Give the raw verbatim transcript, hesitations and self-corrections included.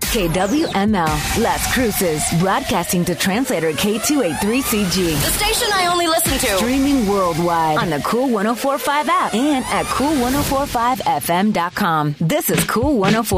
K W M L, Las Cruces, broadcasting to translator K two eighty-three C G. The station I only listen to. Streaming worldwide on the Cool one oh four point five app and at cool ten forty-five f m dot com. This is Cool one oh four.